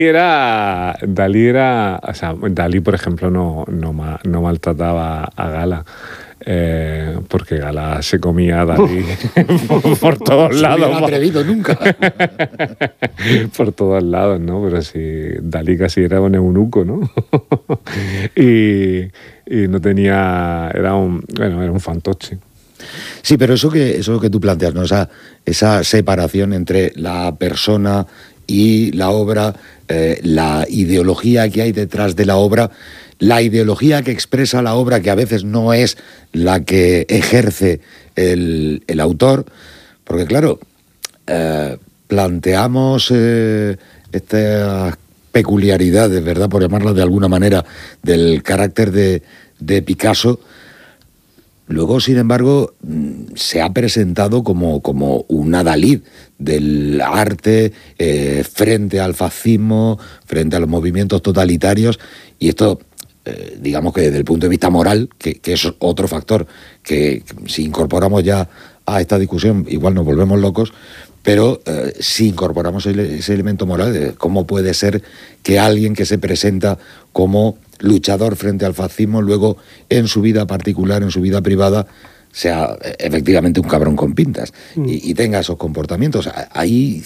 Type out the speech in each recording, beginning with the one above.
o sea, Dalí, por ejemplo, no maltrataba a Gala. Porque Gala se comía a Dalí por todos lados. No se hubiera atrevido nunca. Por todos lados, ¿no? Pero sí, Dalí casi era un eunuco, ¿no? y no tenía... Era un fantoche. Sí, pero eso que tú planteas, ¿no? Esa separación entre la persona y la obra, la ideología que hay detrás de la obra, la ideología que expresa la obra, que a veces no es la que ejerce el autor, porque claro, planteamos estas peculiaridades, ¿verdad?, por llamarlas de alguna manera, del carácter de Picasso. Luego, sin embargo, se ha presentado como un adalid del arte frente al fascismo, frente a los movimientos totalitarios, y esto, digamos que desde el punto de vista moral, que es otro factor que si incorporamos ya a esta discusión igual nos volvemos locos, pero si incorporamos ese elemento moral, ¿cómo puede ser que alguien que se presenta como luchador frente al fascismo, luego en su vida particular, en su vida privada, sea efectivamente un cabrón con pintas y tenga esos comportamientos? Ahí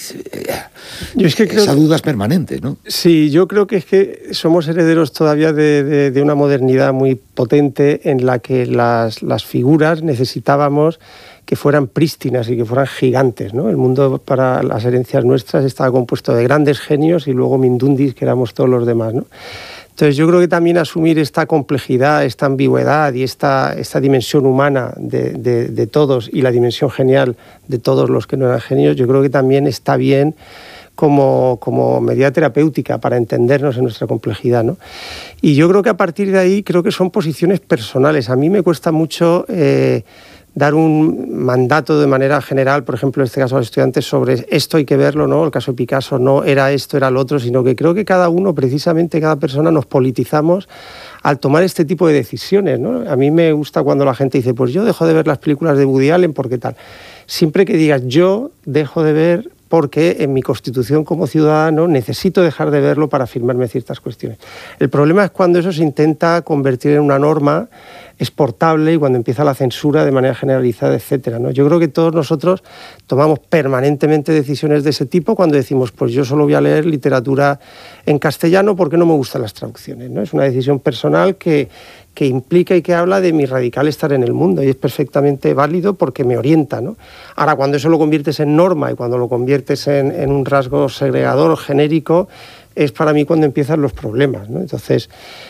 esa duda es permanente, ¿no? Sí, yo creo que es que somos herederos todavía de una modernidad muy potente en la que las figuras necesitábamos que fueran prístinas y que fueran gigantes, ¿no? El mundo, para las herencias nuestras, estaba compuesto de grandes genios y luego mindundis, que éramos todos los demás, ¿no? Entonces yo creo que también asumir esta complejidad, esta ambigüedad y esta dimensión humana de todos y la dimensión genial de todos los que no eran genios, yo creo que también está bien como medida terapéutica para entendernos en nuestra complejidad, ¿no? Y yo creo que a partir de ahí creo que son posiciones personales. A mí me cuesta mucho dar un mandato de manera general, por ejemplo, en este caso a los estudiantes, sobre esto hay que verlo, ¿no? El caso de Picasso no era esto, era lo otro, sino que creo que cada uno, precisamente cada persona, nos politizamos al tomar este tipo de decisiones, ¿no? A mí me gusta cuando la gente dice, pues yo dejo de ver las películas de Woody Allen porque tal. Siempre que digas yo dejo de ver porque en mi constitución como ciudadano necesito dejar de verlo para afirmarme ciertas cuestiones. El problema es cuando eso se intenta convertir en una norma exportable y cuando empieza la censura de manera generalizada, etcétera, ¿no? Yo creo que todos nosotros tomamos permanentemente decisiones de ese tipo cuando decimos, pues yo solo voy a leer literatura en castellano porque no me gustan las traducciones, ¿no? Es una decisión personal que implica y que habla de mi radical estar en el mundo y es perfectamente válido porque me orienta, ¿no? Ahora, cuando eso lo conviertes en norma y cuando lo conviertes en un rasgo segregador o genérico, es para mí cuando empiezan los problemas, ¿no? Entonces,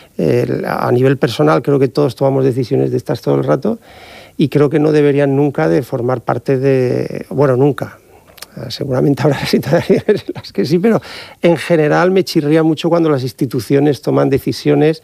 a nivel personal creo que todos tomamos decisiones de estas todo el rato y creo que no deberían nunca de formar parte de... Bueno, nunca. Seguramente habrá situaciones en las que sí, pero en general me chirría mucho cuando las instituciones toman decisiones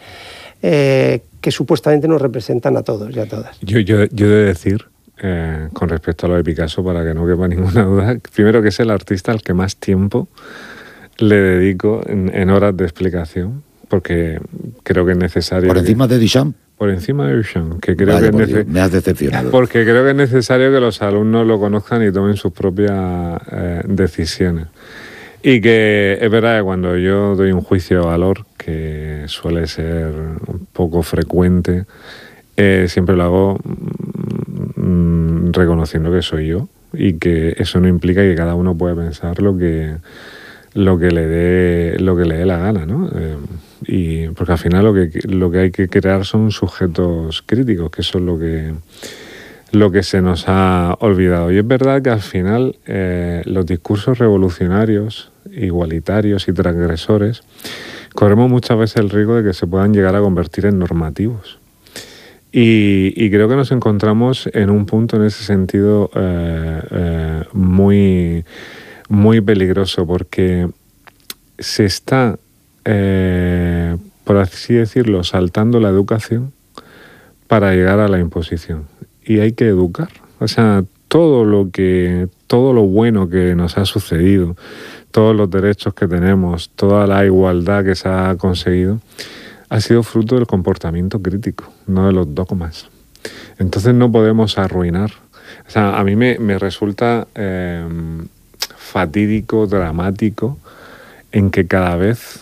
que supuestamente nos representan a todos y a todas. Yo he de decir, con respecto a lo de Picasso, para que no quepa ninguna duda, primero que es el artista al que más tiempo le dedico en horas de explicación, porque creo que es necesario... ¿Por encima de Duchamp? Por encima de Duchamp, que creo Vaya, que es me has decepcionado. Porque creo que es necesario que los alumnos lo conozcan y tomen sus propias decisiones. Y que es verdad que cuando yo doy un juicio de valor, que suele ser un poco frecuente, siempre lo hago reconociendo que soy yo y que eso no implica que cada uno pueda pensar lo que le dé la gana, ¿no? Y porque al final lo que hay que crear son sujetos críticos, que eso es lo que se nos ha olvidado. Y es verdad que al final los discursos revolucionarios, igualitarios y transgresores corremos muchas veces el riesgo de que se puedan llegar a convertir en normativos. Y creo que nos encontramos en un punto en ese sentido muy, muy peligroso, porque se está, por así decirlo, saltando la educación para llegar a la imposición. Y hay que educar. O sea, todo lo bueno que nos ha sucedido, todos los derechos que tenemos, toda la igualdad que se ha conseguido, ha sido fruto del comportamiento crítico, no de los dogmas. Entonces no podemos arruinar. O sea, a mí me resulta fatídico, dramático, en que cada vez